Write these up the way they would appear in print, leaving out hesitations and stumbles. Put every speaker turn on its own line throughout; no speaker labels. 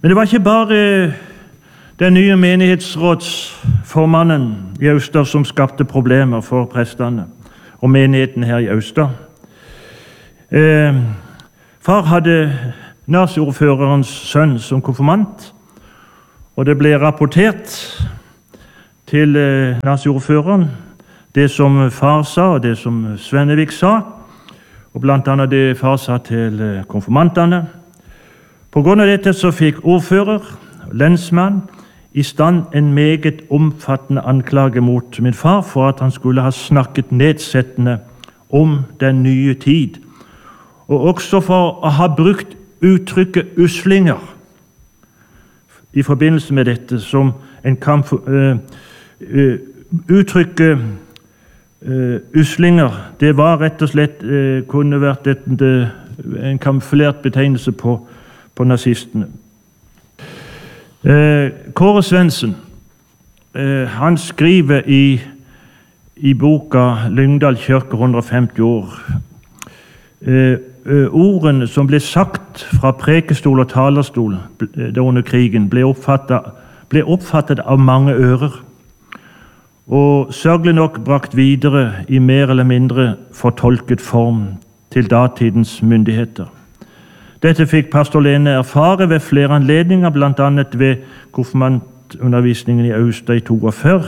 Men det var ikke bare den nye menighetsrådsformannen i Austad som skapte problemer for prestene og menigheten her i Austad. Far hadde naziordførerens sønn som konfirmant, og det ble rapportert til naziordføreren det som far sa og det som Svennevik sa, og blant annet det far sa til konfirmantene. På grunn av dette så fikk ordfører og lensmann i stand en meget omfattende anklage mot min far for at han skulle ha snakket nedsettende om den nye tid, og også for å ha brukt uttrykket uslinger i forbindelse med dette, som en kan uttrykket uslinger, det var rett og slett kunne vært en kamuflert betegnelse på nazistene. Kåre Svendsen, han skriver i boka Lyngdal kirke 150 år. Ordene som ble sagt fra prekestol og talerstol under krigen ble oppfattet av mange ører, og sørgelig nok brakt videre i mer eller mindre fortolket form til datidens myndigheter. Dette fikk pastor Lene erfare ved flere anledninger, blant annet ved konfirmantundervisningen i Austad i 42.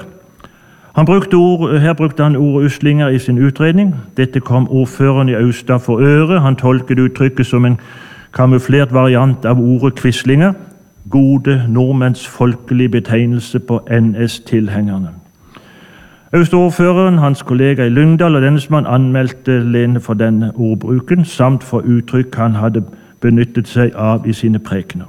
Her brukte han ordet uslinger i sin utredning. Dette kom ordføreren i Austad for øre. Han tolket uttrykket som en kamuflert variant av ordet quislinger, gode nordmenns folkelige betegnelse på NS-tilhengerne. Austad-ordføreren, hans kollega i Lyngdal og lensmann anmeldte Lene for denne ordbruken, samt for uttrykk han hadde benyttet seg av i sine prekener.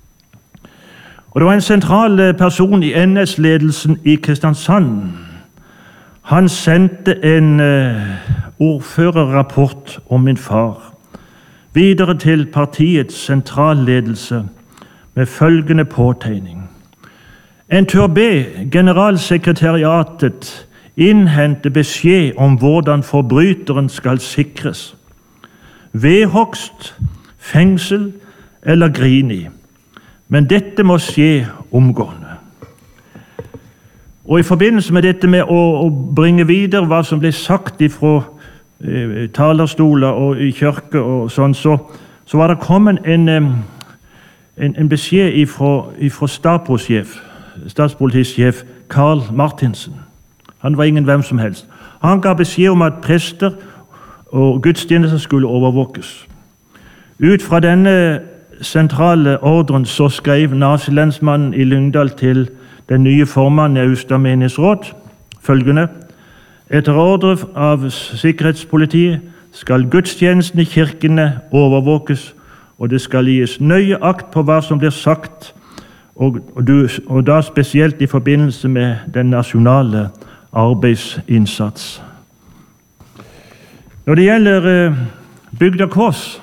Og det var en sentral person i NS-ledelsen i Kristiansand. Han sendte en ordførerrapport om min far videre til partiets sentralledelse med følgende påtegning: En tør be generalsekretariatet innhente beskjed om hvordan forbryteren skal sikres. Vedhogst, fengsel eller grini. Men dette må skje omgående. Og i forbindelse med dette med å bringe videre hva som ble sagt fra talerstoler og i kirke og sånn, så var det kommet en beskjed fra statspolitisjef Karl Martinsen. Han var ingen hvem som helst. Han ga beskjed om at prester og gudstjenester skulle overvåkes. Ut fra denne sentrale ordren så skrev nazilensmannen i Lyngdal til den nye formannen i Austad menighetsråd følgende: Etter ordre av sikkerhetspolitiet skal gudstjenesten i kirkene overvåkes, og det skal gis nøye akt på hva som blir sagt, og da spesielt i forbindelse med den nasjonale arbeidsinnsats. Når det gjelder bygda Kvås,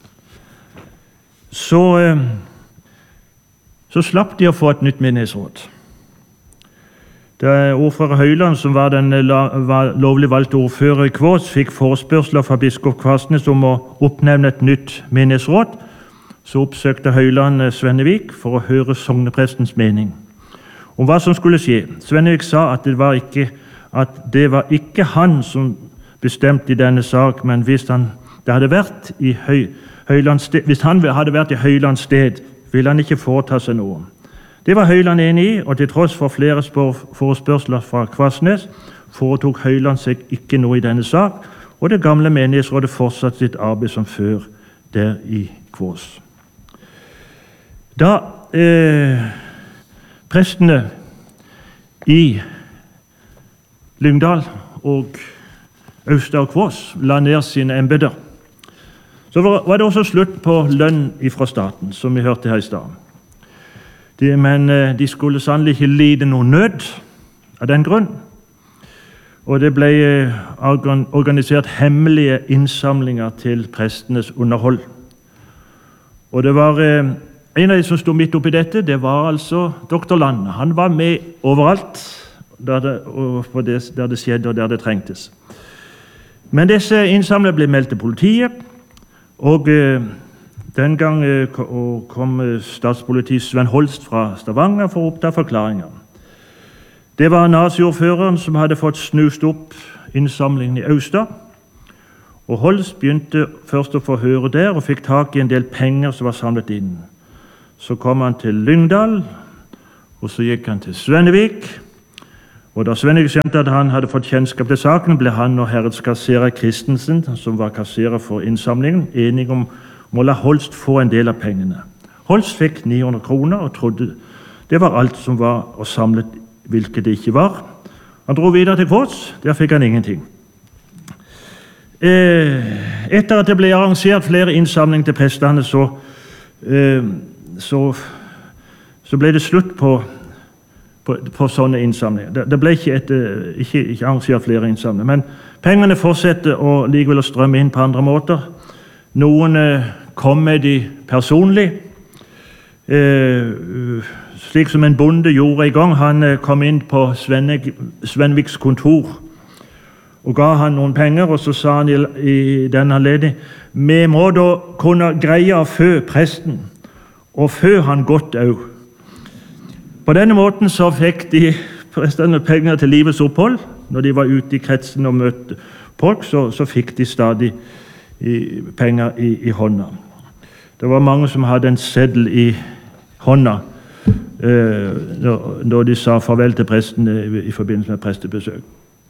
så slapp de å få et nytt menighetsråd. Det er ordfører Høyland, som var den lovlig valgte ordfører i Kvås, fikk forespørsler fra biskop Kvarsnes om å oppnevne et nytt menighetsråd. Så oppsøkte Høyland Svennevik for å høre sogneprestens mening om hva som skulle skje. Svennevik sa at det var ikke han som bestemte i denne sak, men hvis han hadde vært i Høylands sted, ville han ikke foreta seg noe. Det var Høyland enig i, og til tross for flere forespørsler fra Kvarsnes foretok Høyland seg ikke noe i denne sak, og det gamle menighetsrådet fortsatte sitt arbeid som før der i Kvås. Da prestene i Lyngdal og Austad og Kvås la ned sine embeter, så var det også slutt på lønn fra staten, som vi hørte her i stad. Men de skulle sannelig ikke lide noe nød av den grunn, og det ble organisert hemmelige innsamlinger til prestenes underhold. Og det var en av de som stod midt oppi dette, det var altså doktor Land. Han var med overalt der det skjedde og der det trengtes. Men disse innsamlerne ble meldt til politiet, og Den gang kom statspoliti Sven Holst fra Stavanger for å oppta forklaringer. Det var naziordføreren som hadde fått snust opp innsamlingen i Austad. Og Holst begynte først å få høre der, og fikk tak i en del penger som var samlet inn. Så kom han til Lyngdal, og så gikk han til Svennevik. Og da Svennevik skjønte at han hadde fått kjennskap til saken, ble han og herredskasserer Christensen, som var kasserer for innsamlingen, enige om å la Holst få en del av pengene. Holst fikk 900 kroner og trodde det var alt som var og samlet, hvilket det ikke var. Han dro videre til Kvås, der fikk han ingenting. Etter at det ble arrangert flere innsamlinger til prestene, så ble det slutt på sånne innsamlinger. Det ble ikke arrangert flere innsamlinger, men pengene fortsetter likevel å strømme inn på andre måter. Noen kom med de personlig, slik som en bonde gjorde en gang. Han kom inn på Svenneviks kontor og ga han noen penger, og så sa han i denne anledning: vi må da kunne greie å fø presten, og fø han godt òg. På denne måten så fikk de prestene penger til livets opphold. Når de var ute i kretsen og møtte folk, så fikk de stadig penger i hånda. Det var mange som hadde en seddel i hånda når de sa farvel til presten i forbindelse med prestebesøk.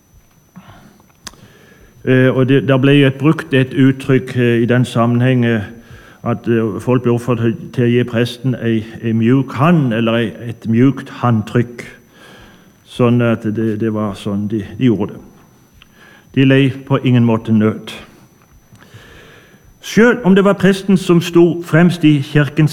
Og der ble brukt et uttrykk i den sammenheng at folk ble oppfordret til å gi presten en mjuk hand, eller et mjukt handtrykk. Sånn at det var sånn de gjorde det. De lei på ingen måte nød. Selv om det var prestene som sto fremst i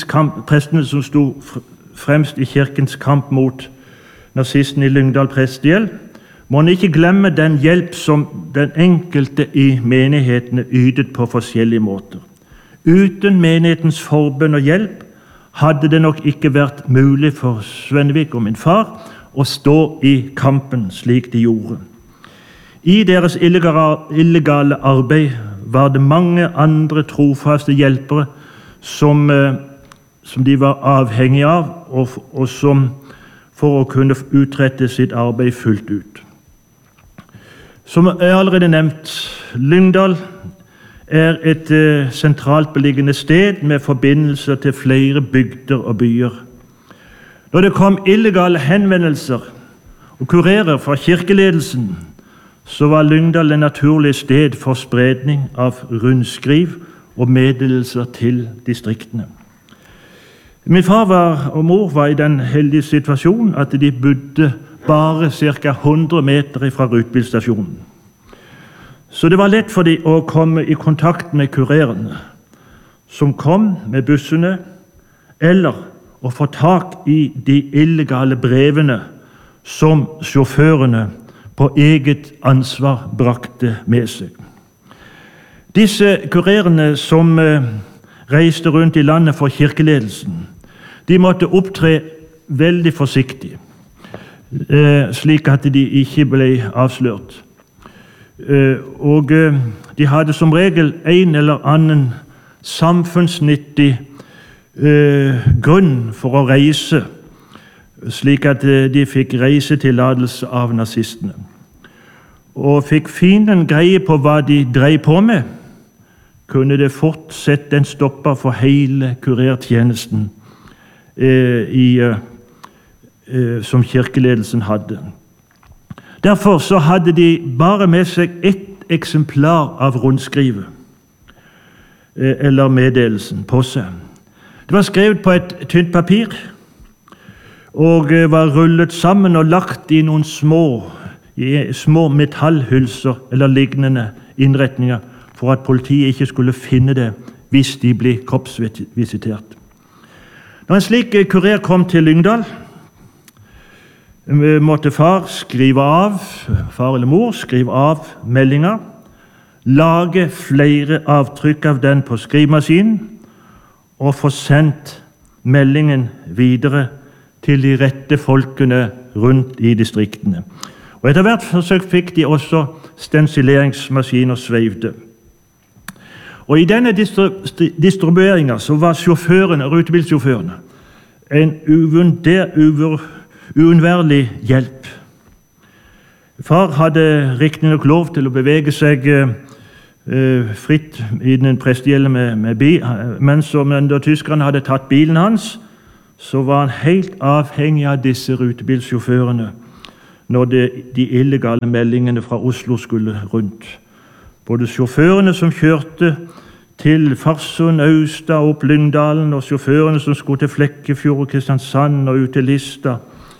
kirkens kamp mot nazisten i Lyngdal prestegjeld, må en ikke glemme den hjelp som den enkelte i menighetene ytet på forskjellige måter. Uten menighetens forbønn og hjelp hadde det nok ikke vært mulig for Svennevik og min far å stå i kampen slik de gjorde. I deres illegale arbeid var det mange andre trofaste hjelpere som de var avhengige av, og som for å kunne utrette sitt arbeid fullt ut. Som jeg allerede nevnt, Lyngdal er et sentralt beliggende sted med forbindelser til flere bygder og byer. Når det kom illegale henvendelser og kurerer fra kirkeledelsen, så var Lyngdal et naturlig sted for spredning av rundskriv og meddelelser til distriktene. Min far og mor var i den heldige situasjonen at de bodde bare ca. 100 meter fra Rudbilstasjonen. Så det var lett for dem å komme i kontakt med kurerene, som kom med bussene, eller å få tak i de illegale brevene som sjåførene på eget ansvar brakte med seg. Disse kurerene som reiste rundt i landet for kirkeledelsen, de måtte opptre veldig forsiktig, slik at de ikke ble avslørt. Og de hadde som regel en eller annen samfunnsnyttig grunn for å reise, slik at de fikk reisetillatelse av nazistene. Og fikk fienden greie på hva de drev på med, kunne det fort sette en stopper for hele kurertjenesten som kirkeledelsen hadde. Derfor så hadde de bare med seg ett eksemplar av rundskrivet, eller meddelelsen, på seg. Det var skrevet på et tynt papir, og var rullet sammen og lagt i noen små metallhylser eller lignende innretninger, for at politiet ikke skulle finne det hvis de ble kroppsvisitert. Når en slik kurer kom til Lyngdal, måtte far eller mor skrive av meldinger, lage flere avtrykk av den på skrivemaskinen, og få sendt meldingen videre til de rette folkene rundt i distriktene. Og etter hvert forsøk fikk de også stensileringsmaskiner sveivde. Og i denne distribueringen så var rutebilsjåførene en uunnværlig hjelp. Far hadde riktignok lov til å bevege seg fritt i den prestegjelden med bil, men da tyskerne hadde tatt bilen hans, så var han helt avhengig av disse rutebilsjåførene når de illegale meldingene fra Oslo skulle rundt. Både sjåførene som kjørte til Farsund, Austad og opp Lyngdalen, og sjåførene som skulle til Flekkefjord, Kristiansand og ut til Lista,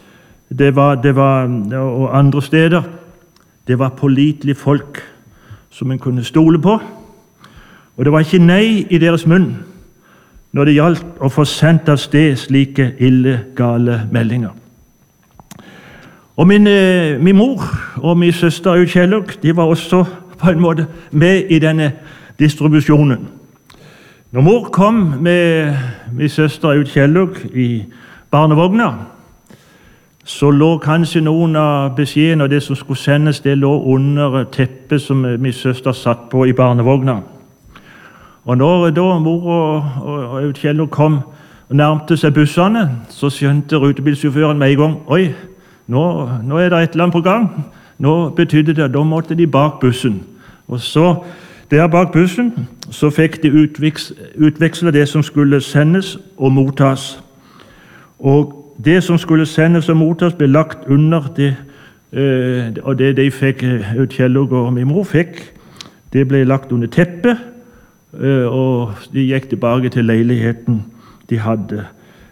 og andre steder, det var pålitelige folk som en kunne stole på, og det var ikke nei i deres munn når det gjaldt å få sendt av sted slike illegale meldinger. Og min mor og min søster Aud Kjelluk, de var også på en måte med i denne distribusjonen. Når mor kom med min søster Aud Kjelluk i barnevogna, så lå kanskje noen av beskjedene og det som skulle sendes, det lå under teppet som min søster satt på i barnevogna. Og når da mor og Aud Kjelluk kom og nærmte seg bussene, så skjønte rutebilsjåføren med en gang, oi, nå er det et eller annet på gang. Nå betydde det, da måtte de bak bussen. Og så, der bak bussen, så fikk de utveksle det som skulle sendes og mottas. Og det som skulle sendes og mottas ble lagt under det, og det de fikk, Aud Kjelluk og min mor fikk, det ble lagt under teppet, og de gikk tilbake til leiligheten de hadde.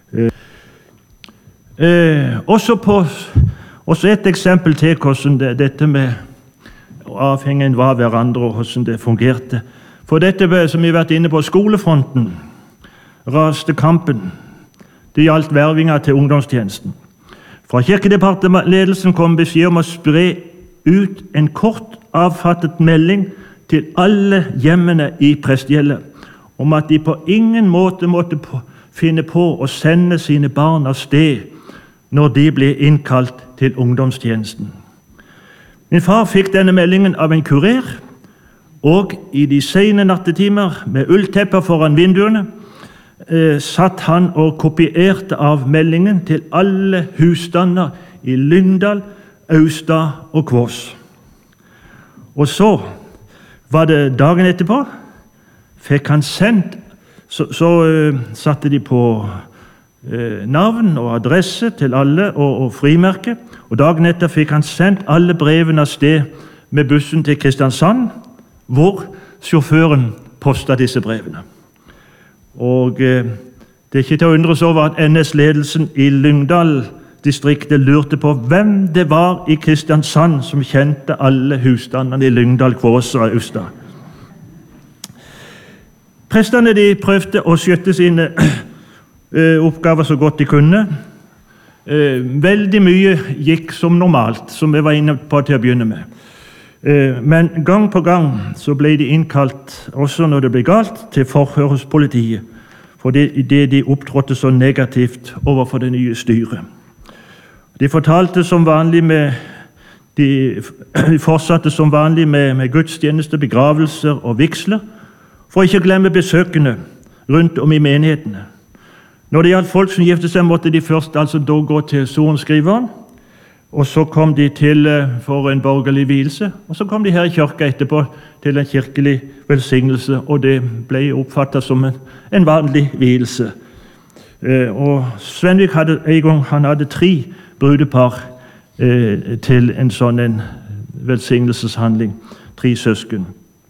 Også et eksempel til hvordan dette med avhengen var hverandre og hvordan det fungerte. For dette som vi har vært inne på skolefronten, raste kampen. Det gjaldt vervinga til ungdomstjenesten. Fra kirkedepartementledelsen kom beskjed om å spre ut en kort avfattet melding til alle hjemmene i prestegjeldet om at de på ingen måte måtte finne på å sende sine barn av sted når de ble innkalt til ungdomstjenesten. Min far fikk denne meldingen av en kurer, og i de sene nattetimer med ulltepper foran vinduene satt han og kopierte av meldingen til alle husstander i Lyngdal, Austad og Kvås. Og så var det dagen etterpå, fikk han sendt, så satte de på navn og adresse til alle og frimerke, og dagen etter fikk han sendt alle brevene av sted med bussen til Kristiansand, hvor sjåføren postet disse brevene. Og det er ikke til å undres over at NS-ledelsen i Lyngdal-distriktet lurte på hvem det var i Kristiansand som kjente alle husstandene i Lyngdal, Kvås og Austad. Prestene de prøvde å skjøtte sine oppgaver så godt de kunne. Veldig mye gikk som normalt, som vi var inne på til å begynne med. Men gang på gang så ble de innkalt, også når det ble galt, til forhør hos politiet, fordi de opptrådte så negativt overfor det nye styret. De fortalte som vanlig de fortsatte som vanlig med gudstjeneste, begravelser og vigsler, for ikke å glemme besøkende rundt om i menighetene. Når det gjaldt folk som gifte seg, måtte de først altså da gå til sorenskriveren, og så kom de til for en borgerlig vielse, og så kom de her i kirka etterpå til en kirkelig velsignelse, og det ble oppfattet som en vanlig vielse. Og Svenvik hadde en gang, han hadde 3 brudepar til en sånn en velsignelseshandling, 3 søsken.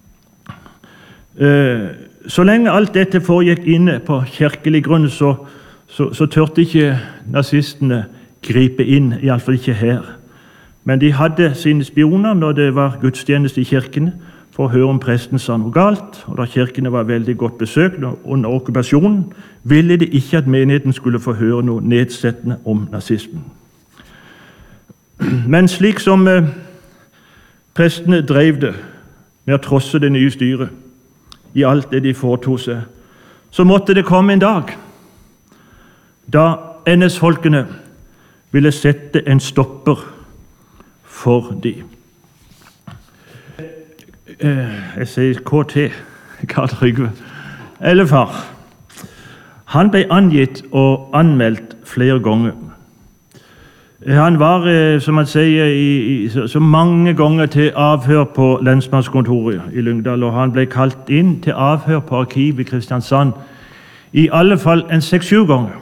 Så lenge alt dette foregikk inne på kirkelig grunn, så tørte ikke nazistene gripe inn, i alle fall ikke her. Men de hadde sine spioner når det var gudstjeneste i kirkene, for å høre om presten sa noe galt, og da kirkene var veldig godt besøkt under okkupasjonen, ville de ikke at menigheten skulle få høre noe nedsettende om nazismen. Men slik som prestene drev det med å trosse det nye styret i alt det de foretog seg, så måtte det komme en dag da NS-folkene ville sette en stopper for de. Jeg sier KT. Karl Trygve, eller far. Han ble angitt og anmeldt flere ganger. Han var, som man sier, så mange ganger til avhør på lensmannskontoret i Lyngdal, og han ble kalt inn til avhør på arkivet i Kristiansand i alle fall 6-7 ganger.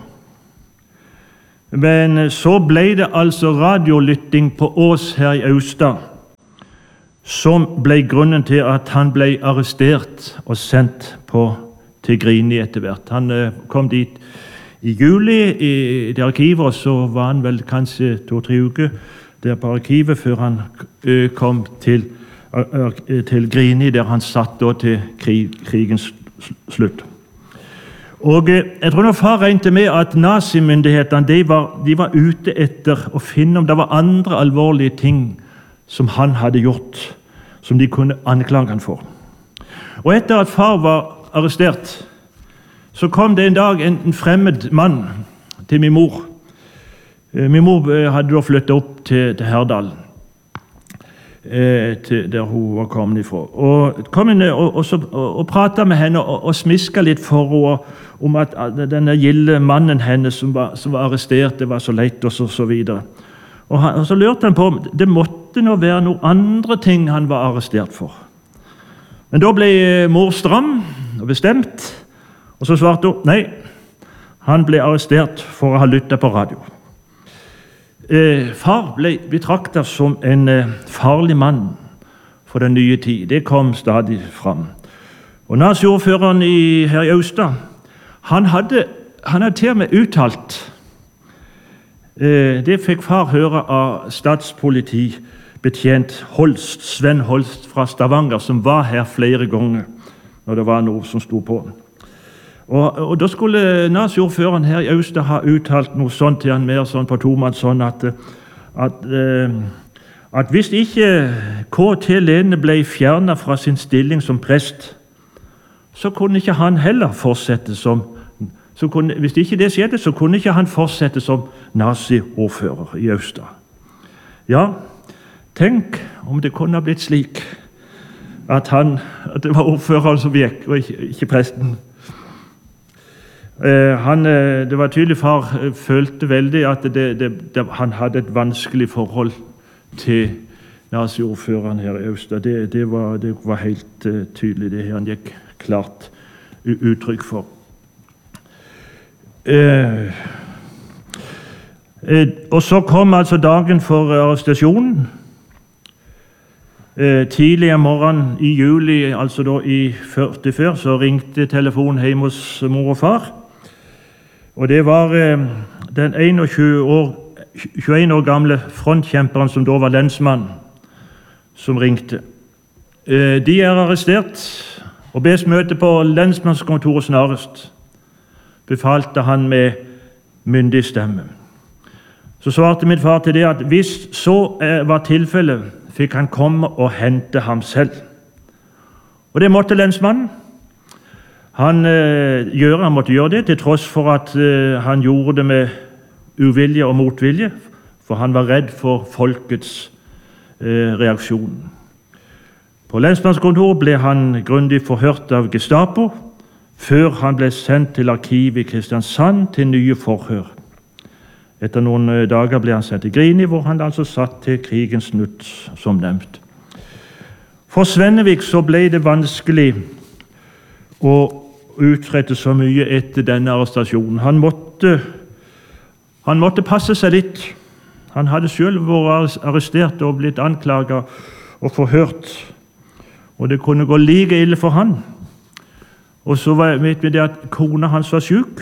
Men så ble det altså radiolytting på Ås her i Austad, som ble grunnen til at han ble arrestert og sendt til Grini etter hvert. Han kom dit i juli i det arkivet, og så var han vel kanskje 2-3 uker der på arkivet før han kom til Grini, der han satt da til krigens slutt. Og jeg tror nok far regnet med at nazimyndighetene de var ute etter å finne om det var andre alvorlige ting som han hadde gjort, som de kunne anklage han for. Og etter at far var arrestert, så kom det en dag en fremmed mann til min mor. Min mor hadde da flyttet opp til Herdal, der hun var kommet ifra. Og kom inn og pratet med henne og smisket litt for henne om at denne gilde mannen hennes som var arrestert, det var så lett og så videre. Og så lurte han på om det måtte nå være noen andre ting han var arrestert for. Men da ble mor stram og bestemt, og så svarte hun nei, han ble arrestert for å ha lyttet på radio. Far ble betraktet som en farlig mann for den nye tid. Det kom stadig fram. Og naziordføreren her i Austad, han hadde til og med uttalt, det fikk far høre av statspolitibetjent Holst, Sven Holst fra Stavanger, som var her flere ganger når det var noe som sto på. Og da skulle naziordføreren her i Austad ha uttalt noe sånt til han, mer sånn på tomann, sånn at hvis ikke K.T. Lene ble fjernet fra sin stilling som prest, så kunne ikke han heller fortsette hvis ikke det skjedde, så kunne ikke han fortsette som naziordfører i Austad. Ja, tenk om det kunne ha blitt slik at det var ordføreren som gikk, og ikke presten. Det var tydelig far følte veldig at han hadde et vanskelig forhold til naziordføreren her i Austad. Det var helt tydelig, det han gikk klart uttrykk for. Og så kom altså dagen for arrestasjonen. Tidlig om morgenen i juli, altså da i 44, så ringte telefonen hjemme hos mor og far. Og det var den 21 år gamle frontkjemperen som da var lensmann, som ringte. De er arrestert og bes møte på lensmannskontoret snarest, befalte han med myndig stemme. Så svarte min far til det at hvis så var tilfellet, fikk han komme og hente ham selv. Og det måtte lensmannen. Han måtte gjøre det, til tross for at han gjorde det med uvilje og motvilje, for han var redd for folkets reaksjon. På lensmannskontoret ble han grundig forhørt av Gestapo, før han ble sendt til arkivet i Kristiansand til nye forhør. Etter noen dager ble han sendt til Grini, hvor han altså satt til krigens slutt, som nevnt. For Svennevik så ble det vanskelig å utrette så mye etter denne arrestasjonen. Han måtte passe seg litt. Han hadde selv vært arrestert og blitt anklaget og forhørt, og det kunne gå like ille for han. Og så vet vi det at kona hans var syk.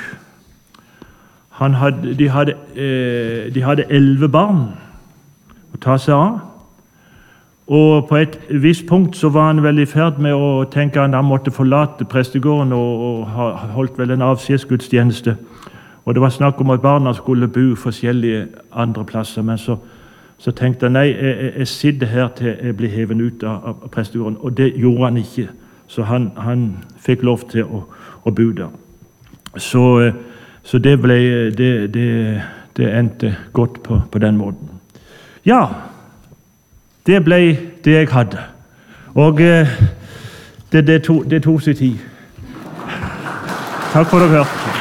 De hadde 11 barn å ta seg av. Og på et visst punkt så var han vel i ferd med å tenke at han måtte forlate prestegården og holdt vel en avskjedsgudstjeneste. Og det var snakk om at barna skulle bo forskjellige andre plasser, men så tenkte han nei, jeg sitter her til jeg blir hevet ut av prestegården, og det gjorde han ikke. Så han fikk lov til å bo der. Så det endte godt på den måten. Ja, det ble det jeg hadde. Og Det tok sin tid. Takk for at dere hørte.